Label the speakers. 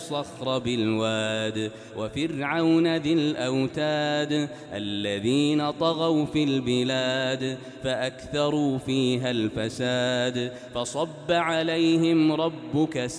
Speaker 1: الصخر بالواد وفرعون ذي الأوتاد الذين طغوا في البلاد فأكثروا فيها الفساد فصب عليهم ربك